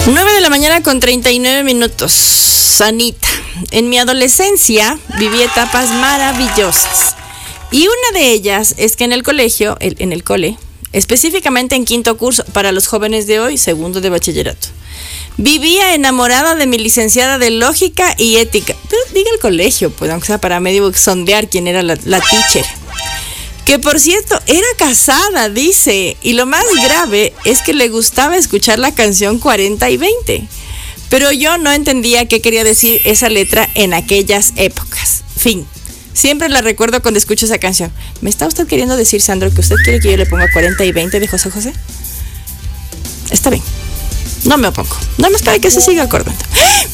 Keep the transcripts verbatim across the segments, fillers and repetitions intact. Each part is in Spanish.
nueve de la mañana con treinta y nueve minutos. Anita, en mi adolescencia viví etapas maravillosas. Y una de ellas es que en el colegio, el, en el cole, específicamente en quinto curso, para los jóvenes de hoy, segundo de bachillerato, vivía enamorada de mi licenciada de lógica y ética. Pero diga el colegio, pues, aunque sea para medio sondear quién era la, la teacher. Que por cierto, era casada, dice. Y lo más grave es que le gustaba escuchar la canción cuarenta y veinte. Pero yo no entendía qué quería decir esa letra en aquellas épocas. Fin. Siempre la recuerdo cuando escucho esa canción. ¿Me está usted queriendo decir, Sandro, que usted quiere que yo le ponga cuarenta y veinte de José José? Está bien. No me opongo. No me espera que se siga acordando.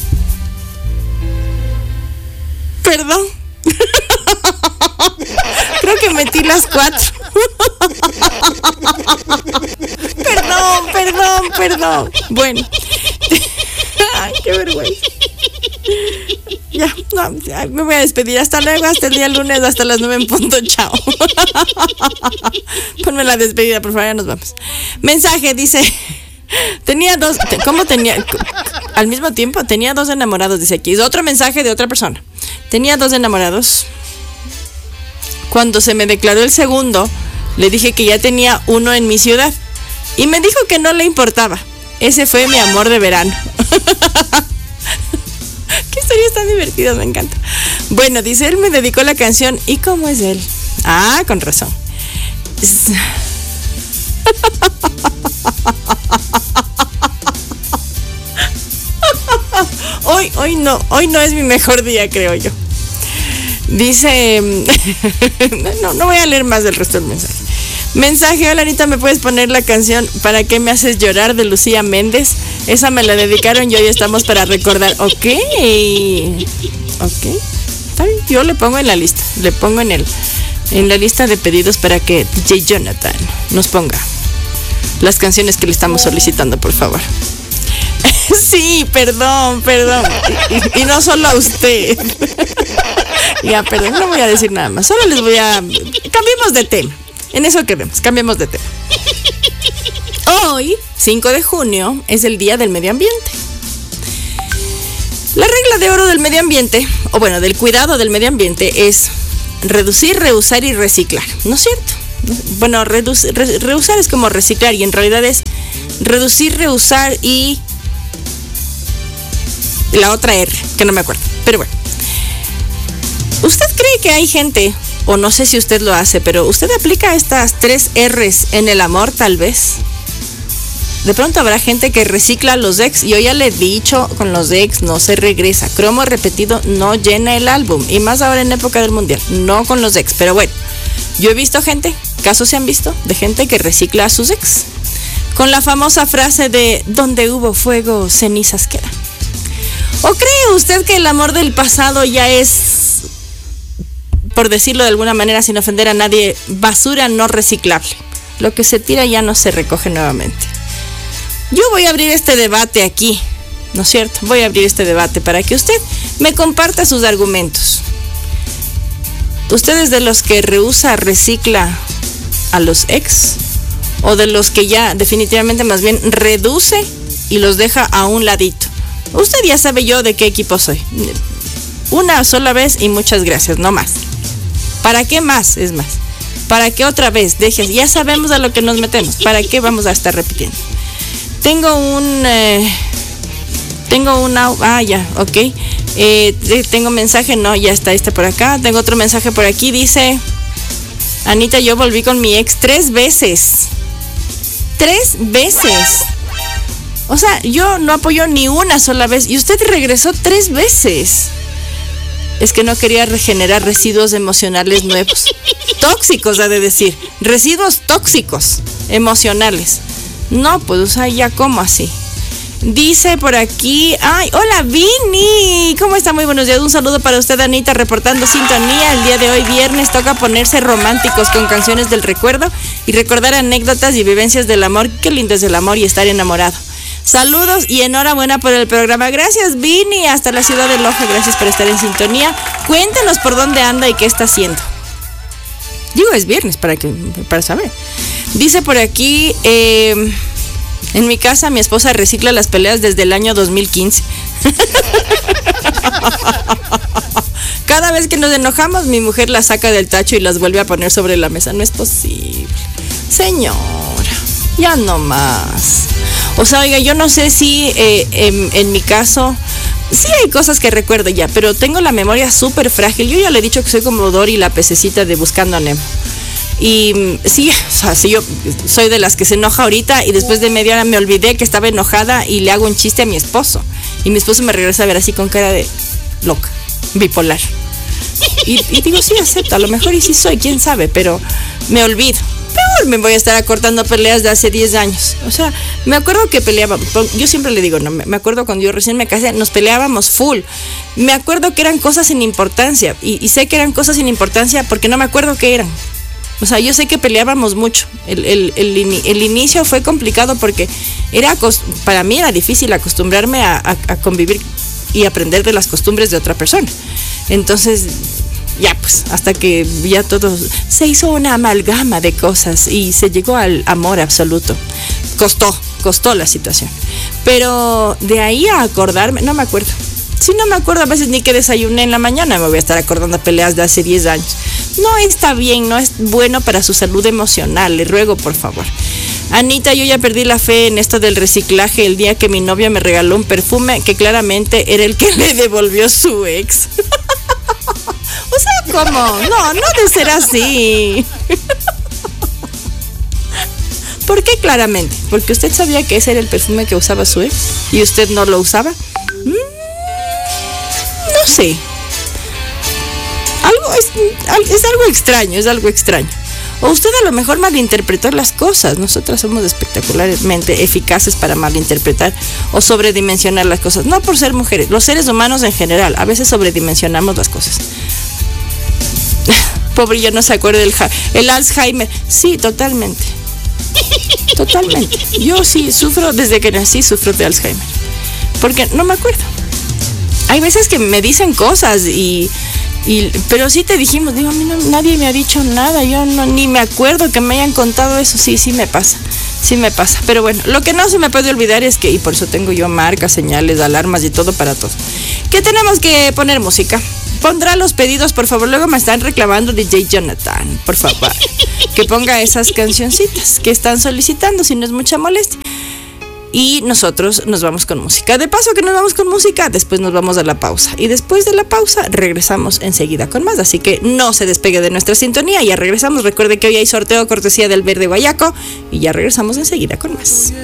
Perdón. Creo que metí las cuatro. Perdón, perdón, perdón. Bueno. Ay, qué vergüenza. Ya, no, ya, me voy a despedir. Hasta luego, hasta el día lunes, hasta las nueve en punto. Chao. Ponme la despedida, por favor, ya nos vamos. Mensaje, dice... Tenía dos... ¿Cómo tenía? Al mismo tiempo, tenía dos enamorados, dice aquí. Es otro mensaje de otra persona. Tenía dos enamorados. Cuando se me declaró el segundo, le dije que ya tenía uno en mi ciudad. Y me dijo que no le importaba. Ese fue mi amor de verano. Qué historias tan divertidas, me encanta. Bueno, dice, él me dedicó la canción. ¿Y cómo es él? Ah, con razón. Hoy, hoy no, hoy no es mi mejor día, creo yo. Dice, no, no voy a leer más del resto del mensaje. Mensaje, hola Anita, ¿me puedes poner la canción ¿Para qué me haces llorar? De Lucía Méndez? Esa me la dedicaron y hoy estamos para recordar. Ok, ok, está bien, yo le pongo en la lista, le pongo en el, en la lista de pedidos para que D J Jonathan nos ponga las canciones que le estamos solicitando, por favor. Sí, perdón, perdón. Y, y no solo a usted. Ya, perdón, no voy a decir nada más. Solo les voy a... Cambiemos de tema. En eso quedemos, cambiemos de tema. Hoy, cinco de junio, es el Día del Medio Ambiente. La regla de oro del medio ambiente, o bueno, del cuidado del medio ambiente, es reducir, reusar y reciclar. ¿No es cierto? Bueno, reducir, re, reusar es como reciclar y en realidad es reducir, reusar y... la otra R, que no me acuerdo, pero bueno. ¿Usted cree que hay gente, o no sé si usted lo hace, pero usted aplica estas tres R's en el amor, tal vez? De pronto habrá gente que recicla a los ex. Yo ya le he dicho, con los ex no se regresa. Cromo repetido no llena el álbum. Y más ahora en época del mundial. No con los ex, pero bueno. Yo he visto gente, casos se han visto, de gente que recicla a sus ex. Con la famosa frase de, donde hubo fuego, cenizas quedan. ¿O cree usted que el amor del pasado ya es, por decirlo de alguna manera sin ofender a nadie, basura no reciclable? Lo que se tira ya no se recoge nuevamente. Yo voy a abrir este debate aquí, ¿no es cierto? Voy a abrir este debate para que usted me comparta sus argumentos. ¿Usted es de los que rehúsa, recicla a los ex? ¿O de los que ya definitivamente más bien reduce y los deja a un ladito? Usted ya sabe yo de qué equipo soy. Una sola vez y muchas gracias, no más. ¿Para qué más? Es más. ¿Para qué otra vez? Dejes, ya sabemos a lo que nos metemos. ¿Para qué vamos a estar repitiendo? Tengo un... Eh, tengo una... Ah, ya, ok. Eh, tengo mensaje, no, ya está este por acá. Tengo otro mensaje por aquí, dice... Anita, yo volví con mi ex tres veces. Tres veces. O sea, yo no apoyo ni una sola vez y usted regresó tres veces. Es que no quería regenerar residuos emocionales nuevos. Tóxicos, ha de decir. Residuos tóxicos emocionales. No, pues, o sea, ya como así. Dice por aquí, ay, hola Vini, ¿cómo está? Muy buenos días, un saludo para usted Anita, reportando sintonía. El día de hoy viernes toca ponerse románticos con canciones del recuerdo y recordar anécdotas y vivencias del amor. Qué lindo es el amor y estar enamorado. Saludos y enhorabuena por el programa. Gracias Vini, hasta la ciudad de Loja, gracias por estar en sintonía. Cuéntenos por dónde anda y qué está haciendo. Digo, es viernes para que para saber. Dice por aquí, eh... En mi casa mi esposa recicla las peleas desde el año dos mil quince. Cada vez que nos enojamos, mi mujer las saca del tacho y las vuelve a poner sobre la mesa. No es posible. Señora, ya no más. O sea, oiga, yo no sé si eh, en, en mi caso, sí hay cosas que recuerdo ya, pero tengo la memoria súper frágil. Yo ya le he dicho que soy como Dory, la pececita de Buscando a Nemo. Y sí, o sea, sí, yo soy de las que se enoja ahorita y después de media hora me olvidé que estaba enojada y le hago un chiste a mi esposo. Y mi esposo me regresa a ver así con cara de loca, bipolar. Y, y digo, sí, acepto, a lo mejor y sí soy, quién sabe, pero me olvido. Peor me voy a estar acordando peleas de hace diez años. O sea, me acuerdo que peleábamos, yo siempre le digo, no, me acuerdo cuando yo recién me casé, nos peleábamos full. Me acuerdo que eran cosas sin importancia y, y sé que eran cosas sin importancia porque no me acuerdo qué eran. O sea, yo sé que peleábamos mucho. El, el, el, el inicio fue complicado porque era, para mí era difícil acostumbrarme a, a, a convivir y aprender de las costumbres de otra persona. Entonces, ya pues, hasta que ya todo se hizo una amalgama de cosas y se llegó al amor absoluto. Costó, costó la situación. Pero de ahí a acordarme, no me acuerdo. Si no me acuerdo a veces ni que desayuné en la mañana, me voy a estar acordando de peleas de hace diez años. No está bien, no es bueno para su salud emocional, le ruego por favor. Anita, yo ya perdí la fe en esto del reciclaje el día que mi novio me regaló un perfume que claramente era el que le devolvió su ex. O sea, ¿cómo? No, no debe ser así. ¿Por qué claramente? ¿Porque usted sabía que ese era el perfume que usaba su ex y usted no lo usaba? Mm, no sé. Algo es, es algo extraño, es algo extraño. O usted a lo mejor malinterpretó las cosas. Nosotras somos espectacularmente eficaces para malinterpretar o sobredimensionar las cosas. No por ser mujeres, los seres humanos en general, a veces sobredimensionamos las cosas. Pobre, yo no se acuerda del el Alzheimer. Sí, totalmente. Totalmente. Yo sí sufro, desde que nací sufro de Alzheimer. Porque no me acuerdo. Hay veces que me dicen cosas y... Y, pero sí te dijimos, digo, a mí no, nadie me ha dicho nada, yo no, ni me acuerdo que me hayan contado eso. Sí, sí me pasa, sí me pasa. Pero bueno, lo que no se me puede olvidar es que, y por eso tengo yo marcas, señales, alarmas y todo para todo, que tenemos que poner música. Pondrá los pedidos, por favor. Luego me están reclamando D J Jonathan, por favor, que ponga esas cancioncitas que están solicitando, si no es mucha molestia. Y nosotros nos vamos con música. De paso que nos vamos con música, después nos vamos a la pausa. Y después de la pausa regresamos enseguida con más. Así que no se despegue de nuestra sintonía. Ya regresamos. Recuerde que hoy hay sorteo cortesía del Verde Guayaco. Y ya regresamos enseguida con más.